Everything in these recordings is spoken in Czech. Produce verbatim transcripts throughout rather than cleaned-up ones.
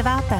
deváté.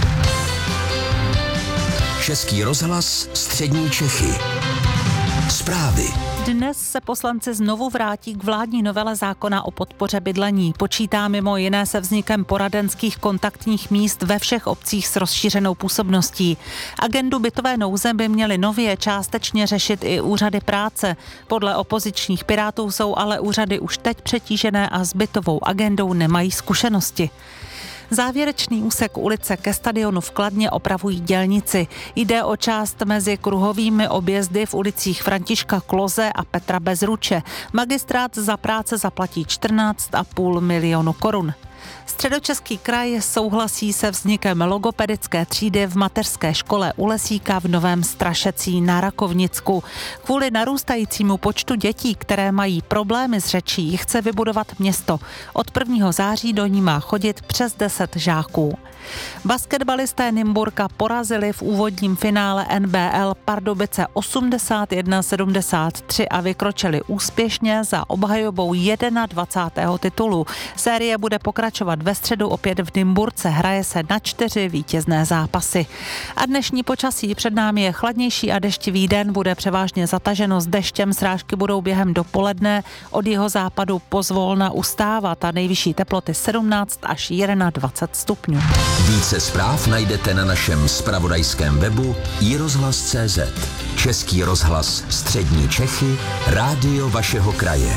Český rozhlas Střední Čechy. Zprávy. Dnes se poslanci znovu vrátí k vládní novele zákona o podpoře bydlení. Počítá mimo jiné se vznikem poradenských kontaktních míst ve všech obcích s rozšířenou působností. Agendu bytové nouze by měly nově částečně řešit i úřady práce. Podle opozičních Pirátů jsou ale úřady už teď přetížené a s bytovou agendou nemají zkušenosti. Závěrečný úsek ulice ke stadionu v Kladně opravují dělníci. Jde o část mezi kruhovými objezdy v ulicích Františka Kloze a Petra Bezruče. Magistrát za práce zaplatí čtrnáct a půl milionu korun. Středočeský kraj souhlasí se vznikem logopedické třídy v mateřské škole u Lesíka v Novém Strašecí na Rakovnicku. Kvůli narůstajícímu počtu dětí, které mají problémy s řečí, chce vybudovat město. Od prvního září do ní má chodit přes deset žáků. Basketbalisté Nymburka porazili v úvodním finále N B L Pardubice osmdesát jedna sedmdesát tři a vykročili úspěšně za obhajobou dvacátého titulu. Série bude pokračovat ve středu opět v Nymburce, hraje se na čtyři vítězné zápasy. A dnešní počasí: před námi je chladnější a deštivý den, bude převážně zataženo s deštěm, srážky budou během dopoledne od jihozápadu pozvolna ustávat a nejvyšší teploty sedmnáct až dvacet jedna stupňů. Více zpráv najdete na našem zpravodajském webu i rozhlas tečka cé zet. Český rozhlas Střední Čechy, rádio vašeho kraje.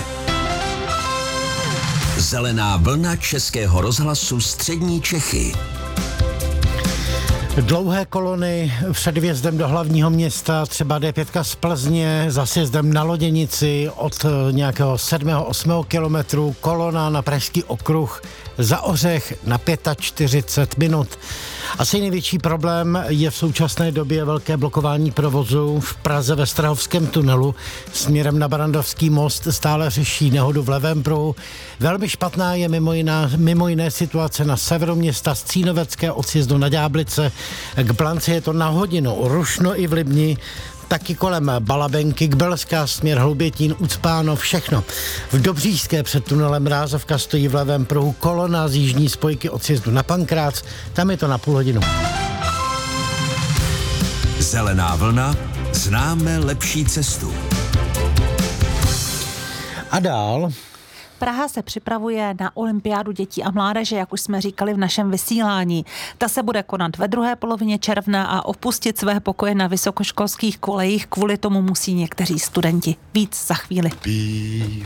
Zelená vlna Českého rozhlasu Střední Čechy. Dlouhé kolony před vjezdem do hlavního města, třeba D pět z Plzně, za sjezdem na Loděnici od nějakého sedmého osmého kilometru, kolona na Pražský okruh za Ořech na čtyřicet pět minut. Asi největší problém je v současné době velké blokování provozu v Praze ve Strahovském tunelu. Směrem na Barandovský most stále řeší nehodu v levém pruhu. Velmi špatná je mimo jiné, mimo jiné situace na severu města z Cínovecké od sjezdu na Ďáblice. K Blanci je to na hodinu, rušno i v Libni. Taky kolem Balabenky, Kbelská, směr Hloubětín, Ucpáno, všechno. V Dobříšské před tunelem Rázovka stojí v levém pruhu kolona z jižní spojky od sjezdu na Pankrác, tam je to na půl hodinu. Zelená vlna, známe lepší cestu. A dál... Praha se připravuje na olympiádu dětí a mládeže, jak už jsme říkali v našem vysílání. Ta se bude konat ve druhé polovině června a opustit své pokoje na vysokoškolských kolejích kvůli tomu musí někteří studenti. Víc za chvíli. Be